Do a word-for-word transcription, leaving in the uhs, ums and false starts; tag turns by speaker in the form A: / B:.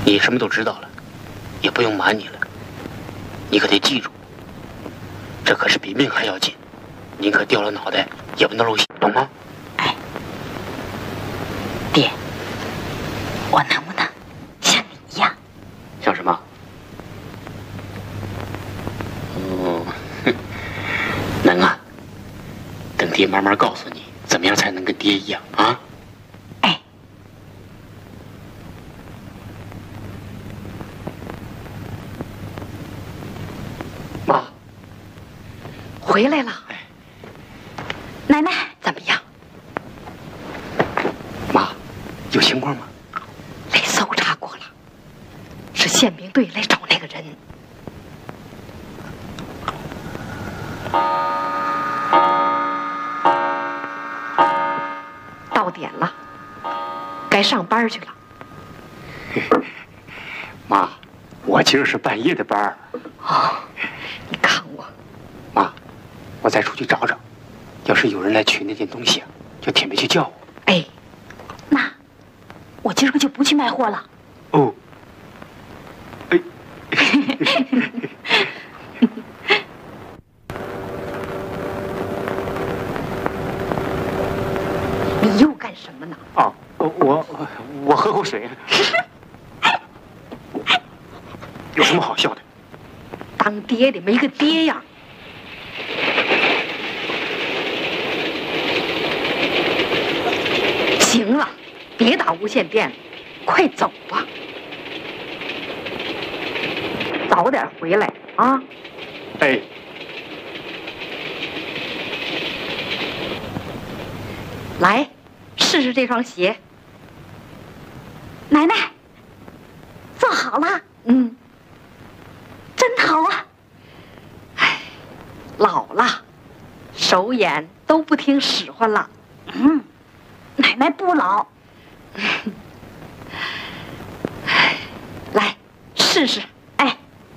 A: 你什么都知道了，也不用瞒你了。你可得记住，这可是比命还要紧，宁可掉了脑袋，也不能露馅，懂吗？
B: 哎，爹，我能不能像你一样？
A: 像什么？哦，哼，能啊。等爹慢慢告诉你，怎么样才能跟爹一样啊？
B: 哎，
A: 妈，
B: 回来了。奶奶怎么样？
A: 妈，有情况吗？
B: 来搜查过了，是宪兵队来找那个人。到点了，该上班去了。
A: 妈，我今儿是半夜的班儿。
B: 哦，你看我。
A: 妈，我再出去找找，要是有人来取那件东西啊，就铁门去叫我。
B: 哎，那我今儿个就不去卖货了。
A: 哦。哎。
B: 你又干什么呢？
A: 哦，我我我喝口水。有什么好笑的？
B: 当爹的没个爹样。行了，别打无线电了，快走吧，早点回来啊！
A: 哎，
B: 来，试试这双鞋。奶奶，做好了。嗯，真好啊。哎，老了，手眼都不听使唤了。嗯，奶奶不老。来，试试。